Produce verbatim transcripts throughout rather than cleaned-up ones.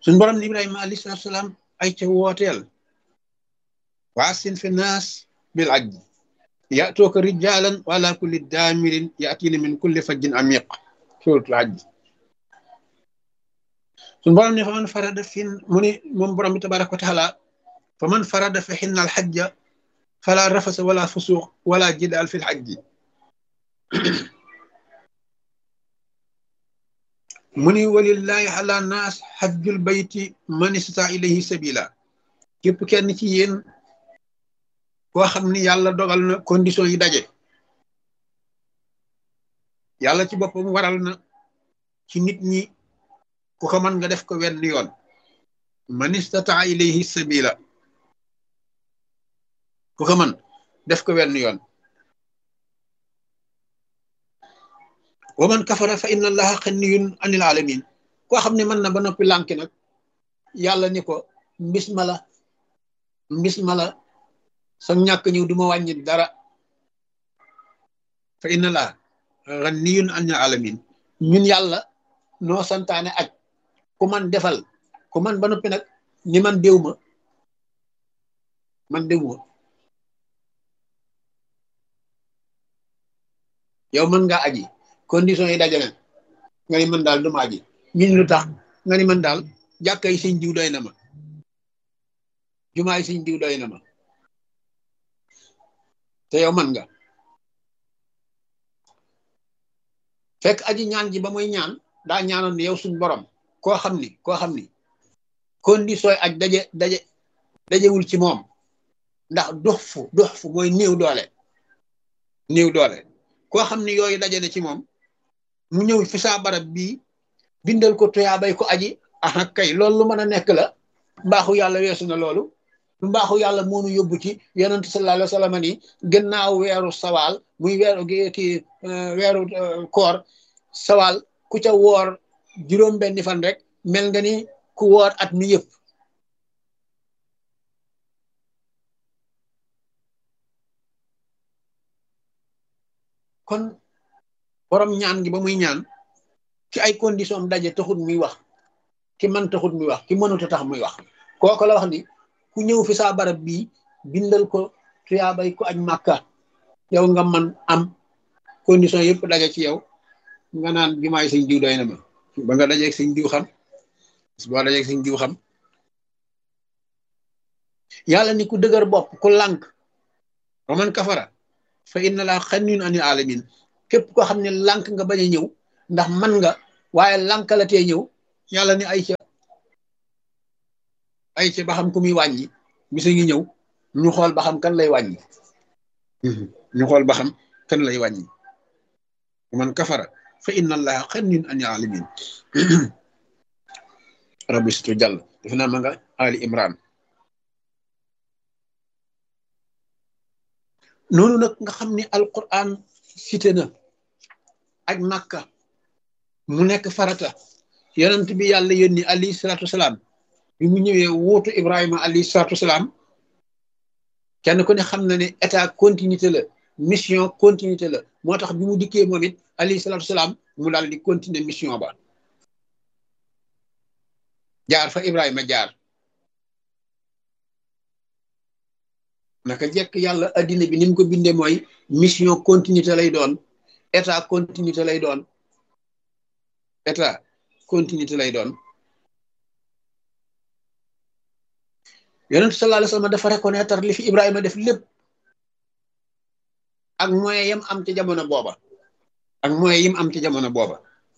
suñ borom ni Ibrahima alayhi salaatu salaam ay ca wooteel waasin fi naas bil ajj ya'tuuka rijaalan wa ala kulli daamirin ya'tiina min kulli fajjin amiq suuratul ajj suñ borom ni fa man farada fin mu ni moom borom bi tabaraka wa taala fa man farada fi xinna al xajja fala rafasa wala fusuq wala jidaal fi l xajji mu ni walillahi ala naas xajjul bayti man istata ilayhi sabila képp kenn ci yéen koo xam ni yàlla dogal na condition yi daje yàlla ci boppam waral na ci nit ñi ku ko mën nga def ko wenn yoon man istata ilayhi sabila ku ko mën def ko wenn yoon wa man kafara fa inna allaha xaniyun anil alamin koo xam ne mën na ba noppi lànki nag yàlla ni ko mbis ma la mbis ma la sa ñàkk ñëw du ma wàññi dara fa inna allaha xaniyun anil alamin ñun yàlla noo santaane aj ku man defal ku man ba noppi nag ni man déw ma man déw ma yow mën ngaa aji condition yi dajale nga ni man daal duma aji ñun lu tax nga ni man daal jàkka yi sëñ diw doy na ma jumaa yi sëñ diw doy na ma te yow man nga fekk aji ñaan ji ba muy ñaan daa ñaanoon ni yow suñ borom koo xam ni koo xam ni condition yi aj daje daje dajewul ci moom ndax dox fu dox fu mooy néew doole néew doole koo xam ni yooyu dajale ci moom mu ñëw fi saa barab bii bindal ko tuyaa bay ko aji ah kay loolu lu mën a nekk la mbaaxu yàlla weesu na loolu mbaaxu yàlla moonu yóbbu ci yonent sallallahu alayhi wa sallam ni gannaaw weeru sawaal muy weeru ki weeru koor sawaal ku ca woor juróom benni fan rek mel nga ni ku woor at mi yëpp kon borom ñaan gi ba muy ñaan ci ay condition am daje taxut muy wax ki man taxut muy wax ki mënut a tax muy wax kooku la wax ni ku ñëw fi saa barab bii bindal ko tuyaabay ko aj màkka yow nga man am condition yëpp daje ci yow nga naan jumaay sëñ diw doy na ma ba nga dajeeg sëñ diw xam boo dajeeg sëñ diw xam yàlla ni ku dëgër bopp ku lànk wa man kafara fa inna laa xaniyun anil alamin képp koo xam ne lànk nga bañ a ñëw ndax man nga waaye lànk la tee ñëw yàlla ni ay ca ay ca ba xam ku muy wàññi bisa ngi ñëw ñu xool ba xam kan lay wàññi ñu xool ba xam kan lay wàññi man kafara fa inna allaha xaniyun anil alamin rabbi situ jàll def naa ma nga ali imran noonu nag nga xam ni alquran cité na aj màkka mu nekk farata yonent bi yàlla yónni alayhi salaatu wasalaam bi mu ñëwee wuutu ibrahima alayhi salaatu wasalaam kenn ku ne xam na ne état continuité la mission continuité la moo tax bi mu dikkee moom it alayhi salaatu wasalaam mu daal di continuer mission ba jaar fa ibrahima jaar naka jekk yàlla addina bi ni mu ko bindee mooy mission continuité lay doon état continuité lay doon état continuité lay doon yonent sallallahu alayhi wa sallam dafa reconnaître li fi Ibrahima def lépp ak moyen yam am ci jamono booba ak moyen yim am ci jamono booba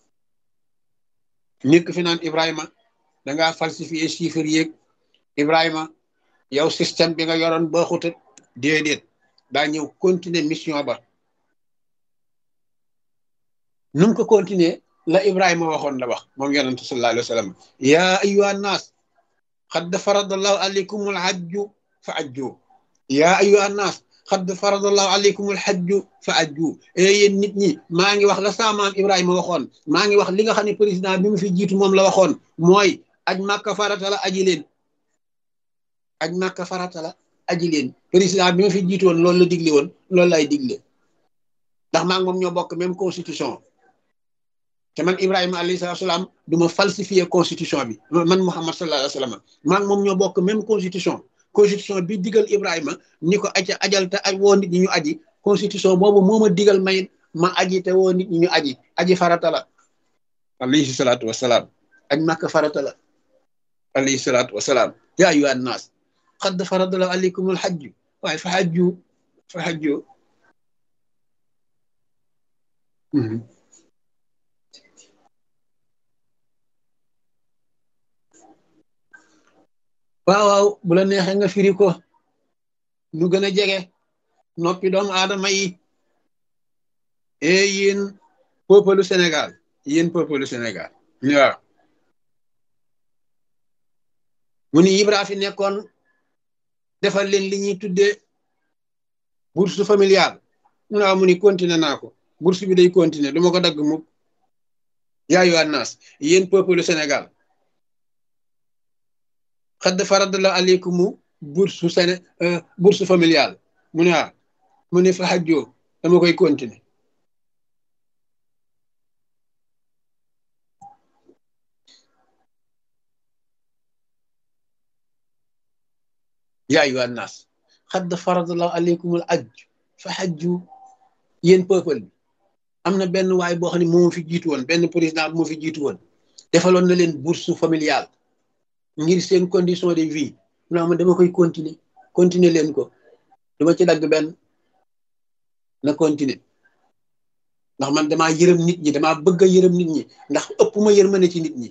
nekk fi naan Ibrahima dangaa falsifier chiffres yeeg Ibrahima yow système bi nga yoroon ba xuta déedéet daa ñëw continuer mission ba nu mu ko continuer la Ibrahima waxoon la wax moom yonent sallallahu alayhi wa sallam yaa ayyuha nnaas qad faradallahu alaykumul hajju fa ajju yaa ayyuha nnaas qad faradallahu alaykumul hajju fa ajju yéen nit ñi maa ngi wax la sa maam Ibrahima waxoon maa ngi wax li nga xam ne président bi mu fi jiitu moom la waxoon mooy aj Makka farata la aji leen aj Makka farata la aji leen président bi ma fi jiitu woon loolu la digle woon loolu lay digle ndax maa ngi moom ñoo bokk même constitution te man Ibrahima alayhi salaam du ma falsifier constitution bi man Muhammad sallallahu alayhi wa sallam maa ngi moom ñoo bokk même constitution constitution bi digal Ibrahima ni ko aja ajal te aj woo nit ñi ñu aji constitution boobu moo ma digal may ma aji te woo nit ñi ñu aji aji farata la alayhi salaatu wasalaam aj Makka farata la alayhi salaatu wasalaam yaa ayyuhan naas qad farada la alaykumul hajju waaye fa hajju fa hajju waaw waaw bu la neexee nga firi ko nu gën a jege noppi doomu aadama yi e yéen peuple Sénégal yéen peuple Sénégal waaw mu ni Ibra fi nekkoon defal leen li ñuy tuddee bourse familiale mu naa mu ni continuer naa ko bourse bi day continuer du ma ko dagg mukk yaa ayyuhan naas yéen peuple Sénégal xadd faradala aleykumu bourse Séné bourse familiale mu ne ah mu ne fa xajjoo dama koy continuer yaa ayyuhan naas xadd faradala aleykumul ajj fa xajju yéen peuple bi am na benn waay boo xam ne moo fi jiitu woon benn président bu moo fi jiitu woon defaloon na leen bourse familiale ngir seen condition de vie non man dama koy continuer continuer leen ko dama ci dagg benn na continuer ndax man damaa yërëm nit ñi damaa bëgg a yërëm nit ñi ndax ëpp ma yërmande ci nit ñi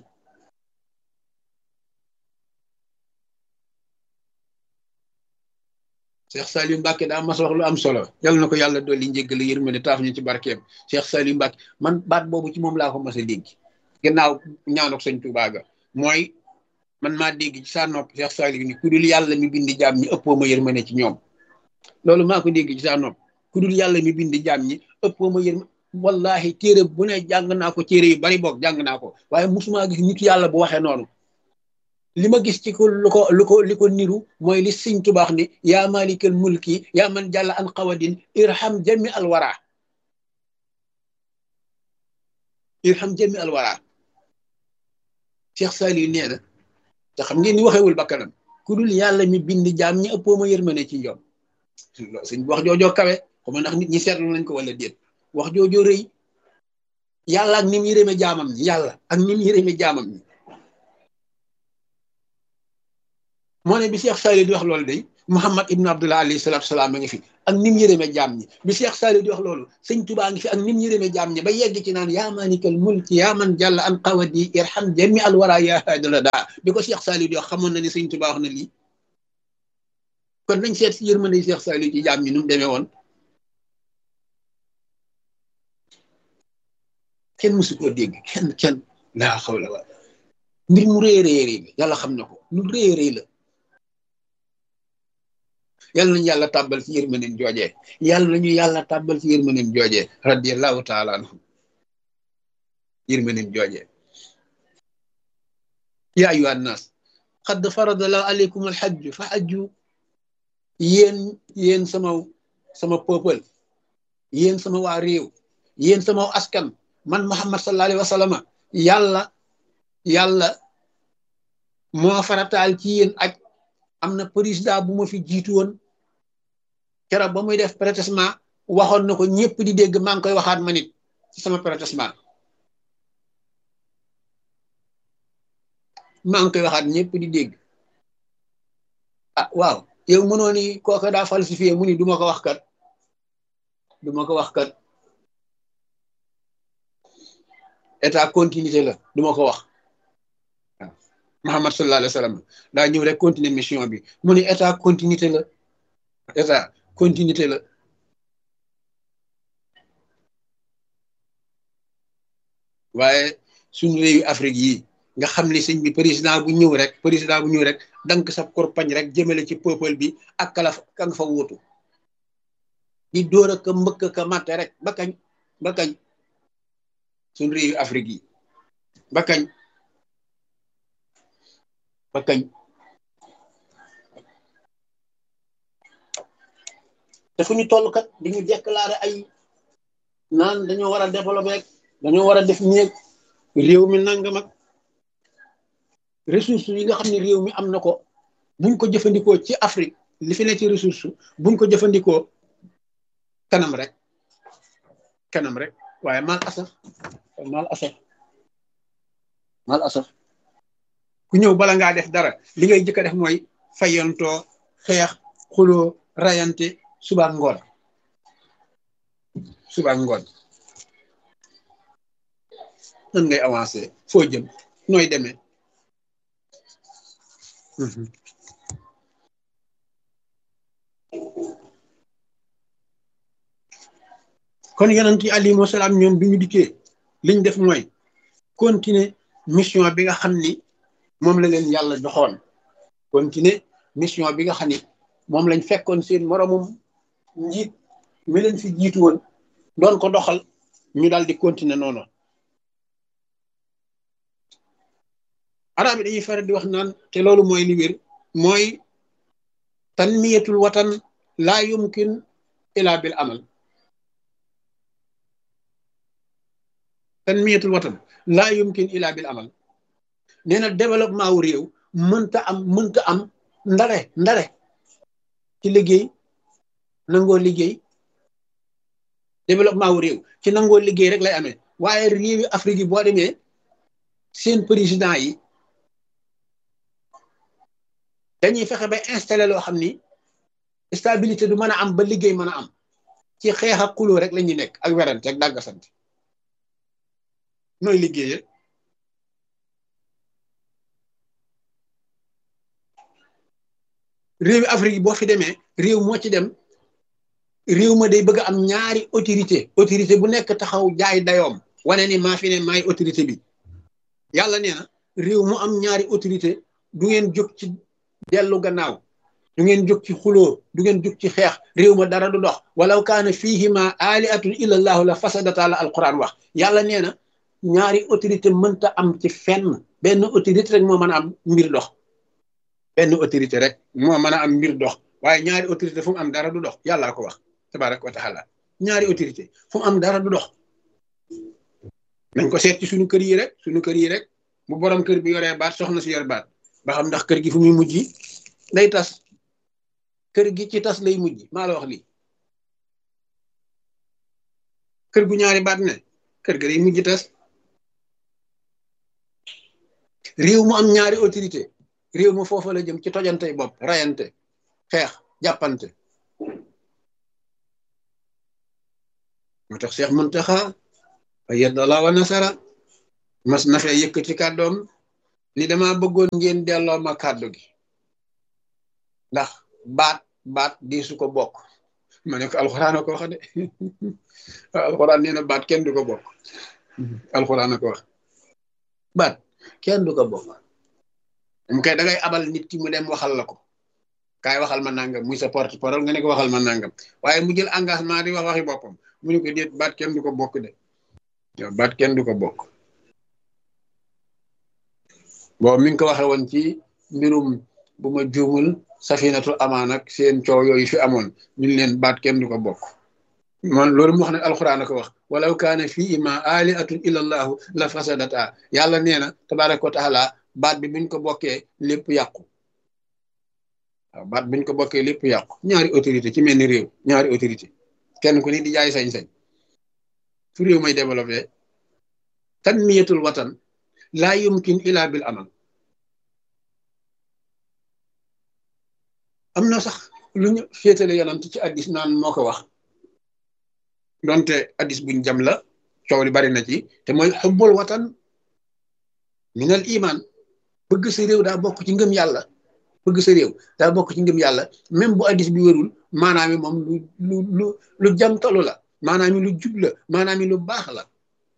Cheikh Saliou Mbacke daa mas wax lu am solo yal na ko yàlla dolli njéggal yërmande taaf ñu ci barkeem Cheikh Saliou Mbacke man baat boobu ci moom laa ko mas a dégg gannaaw ñaanok sëñ Tuubaa ga mooy man maa dégg ci saa nopp Cheikh Saliou ni ku dul yàlla mi bindi jaam ñi ëppoo ma yërmande ci ñoom loolu maa ko dégg ci saa nopp ku dul yàlla mi bindi jaam ñi ëppoo ma yërmande wallahi téere bu ne jàng naa ko téere yu bari boog jàng naa ko waaye musuma gis nitu yàlla bu waxee noonu li ma gis ci ko lu ko lu ko li ko niru mooy li Sëñ Tuubaa ni yaa malikal mulki yaa man jàlla an qawadin irham jami al wara irham jami al wara Cheikh Saliou nee na te xam ngeen ni waxewul bakkanam ku dul yàlla mi bind jaam ñi ëppoo ma yërmande ci ñoom suñ wax joojoo kawe xama ndax nit ñi seetlu nañ ko wala déet wax joojoo rëy yàlla ak ni mu yërëme jaamam ñi yàlla ak ni mu yërëme jaamam ñi moo ne bi Cheikh Saliou di wax loolu day Muhammad ibn Abdullah alayhi salatu salaam a ngi fi ak ni mu yërëme jaam ñi bi Cheikh Saliou di wax loolu sëñ Tuubaa ngi fi ak ni mu yërëme jaam ñi ba yegg ci naan yaa maalikal mulki yaa man jàll an qawadi irham jami al wara yaa haadala daa bi ko Cheikh Saliou di wax xamoon na ni sëñ Tuubaa wax na lii kon nañ seet si yërmande Cheikh Saliou ci jaam ñi nu mu demee woon kenn mësu koo dégg kenn kenn laa xawla wala mbir mu rëy rëy rëy yàlla xam na ko lu rëy rëy la yàlla nañu yàlla tàbbal ci yërmandeem joojee yàlla nañu yàlla tàbbal ci yërmandeem joojee radiyallahu taala anhu yërmandeem joojee yaa ayyuhan naas qad farada la aleykum alhajju fa hajju yéen yéen sama sama peuple yéen sama waa réew yéen sama askan man Muhammad sallallahu alayhi wa sallam yàlla yàlla moo farataal ci yéen aj am na président bu ma fi jiitu woon keroog ba muy def protestement waxoon na ko ñëpp di dégg maa ngi koy waxaat ma nit ci sama protestement maa ngi koy waxaat ñëpp di dégg ah waaw yow mënoo ni kooka daa falsifié mu ni du ma ko wax kat du ma ko wax kat état continuité la du ma ko wax waaw Muhammad sallallahu alayhi wa sallam daa ñëw rek continuer mission bi mu ni état continuité la état continuité la waaye suñu réewi Afrique yi nga xam ne sëñ bi président bu ñëw rek président bu ñëw rek dank sa korpañ rek jëmale ci peuple bi ak kala ka nga fa wóotu di dóor a ka mbëkk ka matte rek ba kañ ba kañ suñu réewi Afrique yi ba kañ ba kañ te fu ñu toll kat di ñu déclaré ay naan dañoo war a développé rek dañoo war a def néeg réew mi nangam ak ressources yi nga xam ne réew mi am na ko buñ ko jëfandikoo ci Afrique li fi ne ci ressource buñ ko jëfandikoo kanam rek kanam rek waaye mal asaf mal asaf mal asaf ku ñëw bala ngaa def dara li ngay jëkk a def mooy fayantoo xeex xuloo rayante suba ngoon suba ngoon nan ngay avancé foo jëm nooy demee kon yonent yi alayhimu salaam ñoom bi ñu dikkee liñ def mooy continuer mission bi nga xam ni moom la leen yàlla joxoon continuer mission bi nga xam ni moom lañ fekkoon seen moromum njiit mi leen fi jiitu woon doon ko doxal ñu daal di continuer noonu arab yi dañuy faral di wax naan te loolu mooy li wér mooy tanmiyatul watan laa yumkin ila bil amal tanmiyatul watan laa yumkin ila bil amal nee na développement wu réew mënta am mënta am ndare ndare ci liggéey nangoo liggéey développement wu réew ci nangoo liggéey rek lay amee waaye réewi Afrique yi boo demee seen président yi dañuy fexe ba installé loo xam ni stabilité du mën a am ba liggéey mën a am ci xeex ak xuloo rek la ñuy nekk ak werante ak dàggasante nooy liggéeyee réewi Afrique yi boo fi demee réew moo ci dem réew ma day bëgg am ñaari autorité autorité bu nekk taxaw jaay dayoom wane ni maa fi ne maay autorité bi yàlla nee na réew mu am ñaari autorité du ngeen jóg ci dellu gannaaw du ngeen jóg ci xuloo du ngeen jóg ci xeex réew ma dara du dox walaw kaana fihima aliatun illa allahu la fasadata la alquran wax yàlla nee na ñaari autorité mënta am ci fenn benn autorité rek moo mën a am mbir dox benn autorité rek moo mën a am mbir dox waaye ñaari autorité fu mu am dara du dox yàllaa ko wax tabaraka wa taala ñaari autorité fu mu am dara du dox nañ ko seet ci suñu kër yi rek suñu kër yi rek bu borom kër bi yoree baat soxna si yor baat ba xam ndax kër gi fu muy mujj day tas kër gi ci tas lay mujj maa la wax lii kër gu ñaari baat ne kër ga day mujj tas réew mu am ñaari autorité réew mu foofa la jëm ci tojantey bopp rayante xeex jàppante moo tax Cheikh Muntaxa ayyadallahu wa nasara mas na fee yëkkati kàddoom ni dama bëggoon ngeen delloo ma kàddu gi ndax baat baat di su ko bokk ma ne ko alxuraan a ko wax de alxuraan nee na baat kenn du ko bokk alxuraan a ko wax baat kenn du ko bokk mu kay da ngay abal nit ki mu dem waxal la ko kaay waxal ma nangam muy sa porte parole nga ne ko waxal ma nangam waaye mu jël engagement di wax waxi boppam mu ne ko déet baat kenn du ko bokk de yow baat kenn du ko bokk boobu mi ngi ko waxe woon ci mbirum bu ma juumul safinatul amaan ak seen coow yooyu fi amoon ñu leen baat kenn du ko bokk man loolu mu wax ne alxuraan a ko wax walaw kaana fii ma aliatun illa allahu la fasadata yàlla nee na tabaraka wa taala baat bi buñ ko bokkee lépp yàqu waaw baat buñ ko bokkee lépp yàqu ñaari autorité ci mel ni réew ñaari autorité kenn ku ni di jaay sañ-sañ fu réew may développé tanmiyatul watan laa yumkin ila bil amal am na sax lu ñu féetale yonant ci addis naan moo ko wax donte addis buñ jam la coow li bari na ci te mooy xubbul watan minal iman bëgg sa réew daa bokk ci ngëm yàlla bëgg sa réew daa bokk ci ngëm yàlla même bu addis bi wérul maanaam mi moom lu lu lu lu jamtalu la maanaam mi lu jub la maanaam mi lu baax la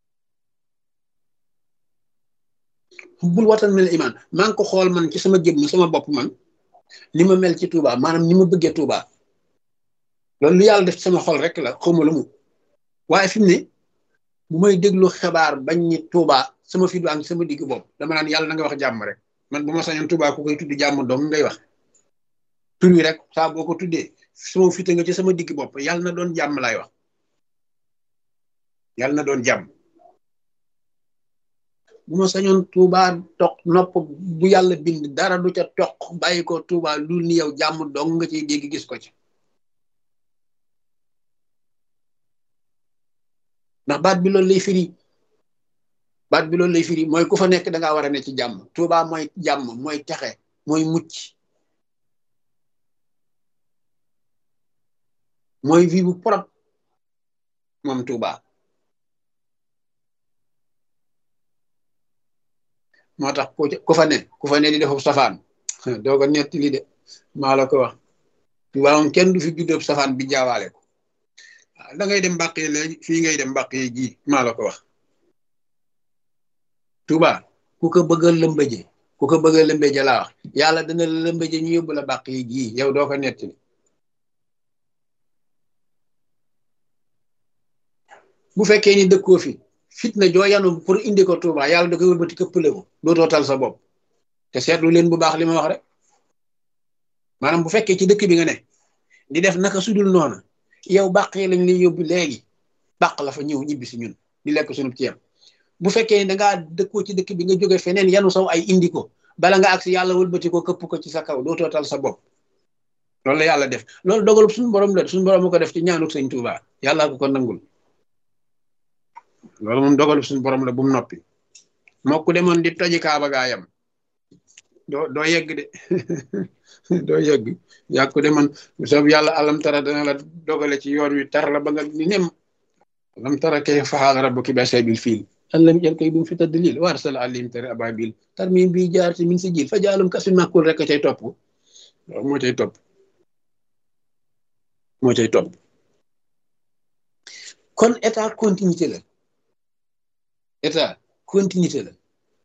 xubbul watan minal iman maa ngi ko xool man ci sama jëmm sama bopp man ni ma mel ci Touba maanaam ni ma bëggee Touba loolu lu yàlla def ci sama xol rek la xawma lu mu waaye fi mu ne bu may déglu xibaar bañ ni Touba sama fi du am sama digg bopp dama naan yàlla na nga wax jàmm rek man bu ma sañoon Touba ku koy tudd jàmm doom ngay wax tur wi rek saa boo ko tuddee sama fite nga ci sama digg bopp yàlla na doon jàmm laay wax yàlla na doon jàmm bu ma sañoon Touba toq nopp bu yàlla bind dara du ca toq bàyyi ko Touba lu ni yow jàmm dong nga ciy dégg gis ko ci ndax baat bi loolu lay firi baat bi loolu lay firi mooy ku fa nekk da ngaa war a ne ci jàmm Touba mooy jàmm mooy texe mooy mucc mooy vie bu propre moom Touba moo tax ku fa ne ku fa ne di defu safaan doo ko netti li de maa la ko wax Touba moom kenn du fi juddoo safaan bi jaawaale ko waaw da ngay dem mbàq yi léegi fii ngay dem mbàq yi ji maa la ko wax Touba ku ko bëgg a lëmbëje ku ko bëgg a lëmbëje laa wax yàlla dana la lëmbëje ñu yóbbu la mbàq yi ji yow doo ko netti li bu fekkee ni dëkkoo fi fitna joo yanu pour indi ko Touba yàlla da koy wëlbati këppale ko dootoo tal sa bopp te seetlu leen bu baax li ma wax rek maanaam bu fekkee ci dëkk bi nga ne di def naka sudul noona yow bàq yi lañ lay yóbbu léegi bàq la fa ñëw ñibbi si ñun di lekk sunu ceeb bu fekkee ni dangaa dëkkoo ci dëkk bi nga jóge feneen yanu saw ay indi ko bala nga agsi yàlla wëlbati ko këpp ko ci sa kaw dootoo tal sa bopp loolu la yàlla def loolu dogalub suñu borom la suñu borom ko def ci ñaanuk sëñ Touba yàlla ko ko nangul loolu moom dogalub suñu borom la bu mu noppi moo ku demoon di toji kaaba gaayam doo doo yegg de doo yegg yaa ko demoon soob yàlla alam tara dana la dogale ci yoon wi tar la ba nga ni nem alam tara kayfa fa'ala rabbuka bi ashabil fiil alam yaj'al kaydahum fi tadlil wa arsala alayhim tayran ababil tarmihim bi hijaaratin min sijil faja'alahum ka'asfin ma'kuul rek cay topp waaw moo cay topp moo cay topp kon état continuité la état continuité la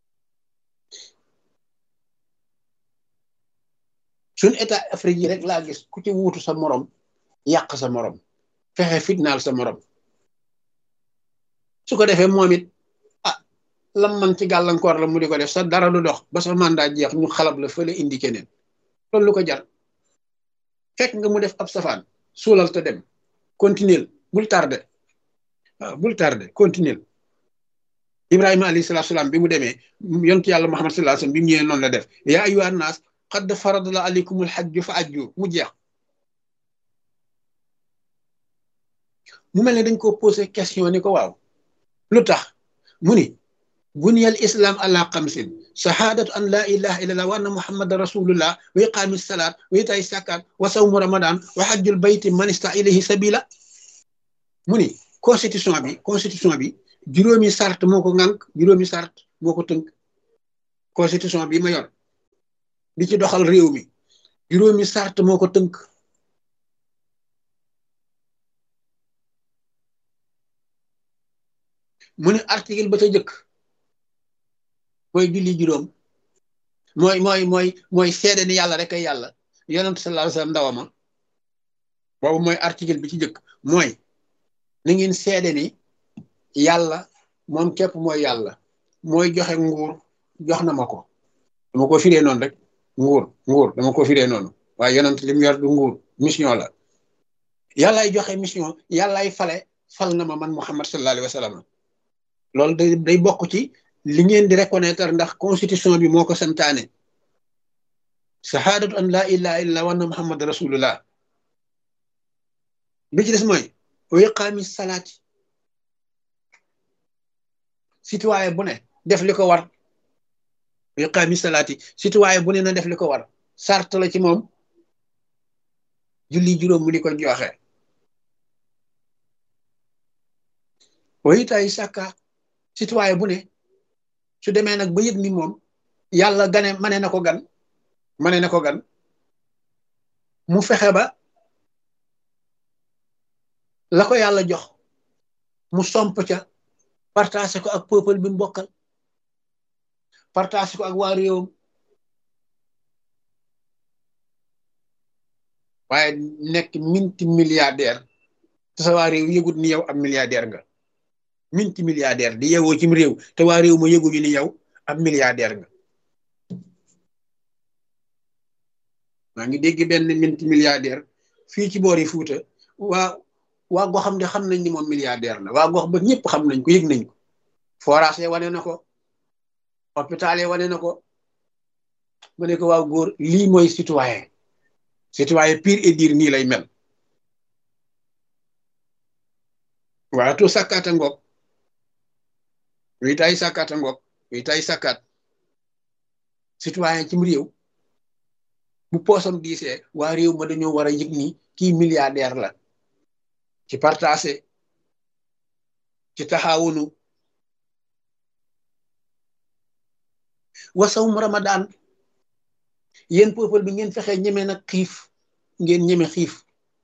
suñ état Afrique yi rek laa gis ku ci wuutu sa morom yàq sa morom fexe fitnaal sa morom su ko defee moom it ah lam man ci gàllankoor la mu di ko def sa dara du dox ba sa mandat jeex ñu xalab la fële indi keneen loolu lu ko jar fekk nga mu def ab safaan suulal te dem continuer bul tardé waaw bul tardé continuer Ibrahima alayhi salaatu salaam bi mu demee yontu yàlla Muhammad sallallahu alayhi wasallam bi mu ñëwee noonu la def yaa ayyuhan naas qad faradna alaykumul hajju fa ajju mu jeex mu mel ne dañ ko posé question ni ko waaw lu tax mu ni buniyal islam ala xamsin shahadatu an la ilaha illallah wa anna muhammadan rasulullah wa iqaami salaat wa itaay zakat wa sawmu ramadan wa hajjul bayti man istata ilayhi sabila mu ni constitution bi constitution bi juróomi sart moo ko ŋànk juróomi sart moo ko tënk constitution bi ma yor di ci doxal réew mi juróomi sart moo ko tënk mu ne article ba ca jëkk mooy julli juróom mooy mooy mooy mooy seede ni yàlla rek ay yàlla yonent sallallahu alayhi wasallam ndawama boobu mooy article bi ci jëkk mooy na ngeen seede ni yàlla moom képp mooy yàlla mooy joxe nguur jox na ma ko dama ko firee noonu rek nguur nguur dama ko firee noonu waaye yonent li mu yor du nguur mission la yàllaay joxe mission yàllaay fale fal na ma man Muhammad sallallahu alayhi wasallam loolu day day bokk ci li ngeen di reconnaître ndax constitution bi moo ko santaane shahadatu an la ilaha illa wa anna muhammad rasulullah bi ci des mooy wa iqaami salaati citoyen bu ne def li ko war wa iqaami salaati citoyen bu ne na def li ko war sart la ci moom julli juróom mu di ko joxe wa itaay sàkka citoyen bu ne su demee nag ba yëg ni moom yàlla gane mane na ko gan mane na ko gan mu fexe ba la ko yàlla jox mu somp ca partagé ko ak peuple bi mu bokkal partagé ko ak waa réewam waaye nekk minti milliardaire te sa waa réew yëgut ni yow am milliardaire nga minti milliardaire di yeewoo cim réew te waa réew ma yëguñu ni yow ab milliardaire nga maa ngi dégg benn minti milliardaire fii ci boori Fuuta waa waa gox xam ne xam nañ ni moom milliardaire la waa gox ba ñëpp xam nañ ko yëg nañ ko forage wane na ko hôpital yi wane na ko mu ne ko waaw góor lii mooy citoyen citoyen pur et dur nii lay mel waaye tu sàkkaata ngoog witaay sàkkaata ngoog witaay sàkkaat citoyen cim réew bu poosam diisee waa réew ma dañoo war a yëg ni kii milliardaire la ci partagé ci taxawunu wasawum ramadan yéen peuple bi ngeen fexe ñeme nag xiif ngeen ñeme xiif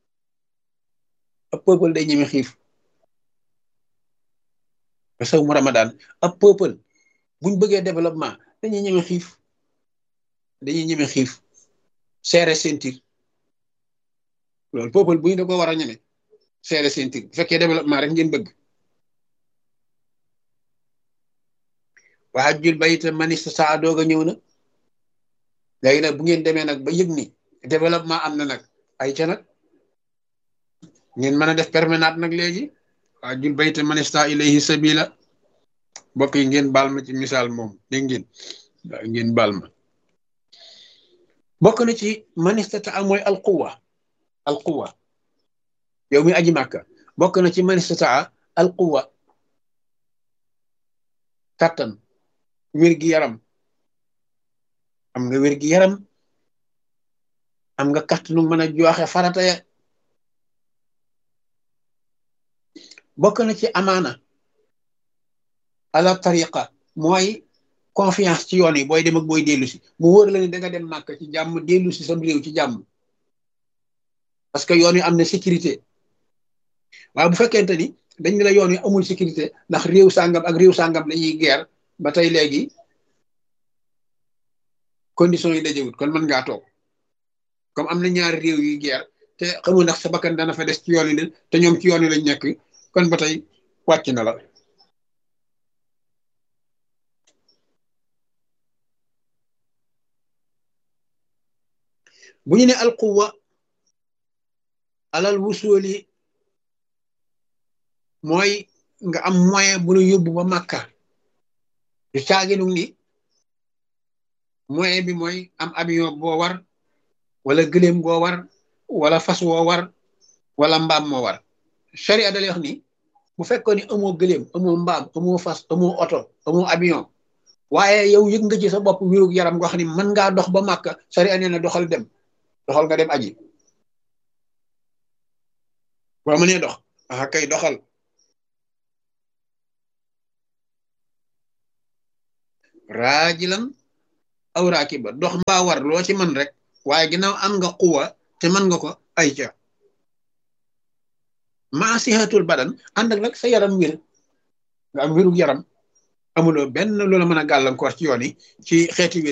ab peuple day ñeme xiif wasawum ramadan ab peuple buñ bëggee développement dañuy ñeme xiif dañuy ñeme xiif serré sentir loolu peuple buñ da ko war a ñeme serré sentir bu fekkee développement rek ngeen bëgg wahajjul bayta man istata'a doog a ñëw na léegi nag bu ngeen demee nag ba yëg ni développement am na nag ay ca nag ngeen mën a def permanente nag léegi wahajjul bayta man istata'a ilayhi sabila mbokk yi ngeen baal ma ci misaal moom dégg ngeen waaw ngeen baal ma bokk na ci man istata'a mooy alquwa alquwa yow mi aji màkka bokk na ci man istata'a alquwa kattan wér gi yaram am nga wér gi yaram am nga kattanu mën a joxe farata ya bokk na ci amaana ala tariqa mooy confiance ci yoon yi booy dem ak booy dellu si mu wóor la ni da nga dem màkk ci jàmm dellu si sam réew ci jàmm parce que yoon yi am na sécurité waaye bu fekkente ni dañ ne la yoon yi amul sécurité ndax réew sàngam ak réew sàngam dañuy guerre ba tey léegi conditions yi dajewut kon mën ngaa toog comme am na ñaari réew yuy guerre te xamul ndax sa bakkan dana fa des ci yoon yi te ñoom ci yoon yi lañ nekk kon ba tey wàcc na la bu ñu ne alquwa alal wusuli mooy nga am moyen bu la yóbbu ba Makka du caaginu ni moyen bi mooy am avion boo war wala gëléem boo war wala fas woo war wala mbaam moo war charia da lay wax ni bu fekkoon ni amoo gëléem amoo mbaam amoo fas amoo oto amoo avion waaye yow yëg nga ci sa bopp wérug yaram nga xam ni mën ngaa dox ba Makka charia nee na doxal dem doxal nga dem aji boo mënee dox ah kay doxal raajilan aw raakiba dox mbaa war loo ci man rek waaye ginnaaw am nga quwa te man nga ko ay ca maa sihatul badan ànd ak nag sa yaram wér nga am wérug yaram amuloo benn loola mën a gàllankoor ci yoon yi ci xeeti wér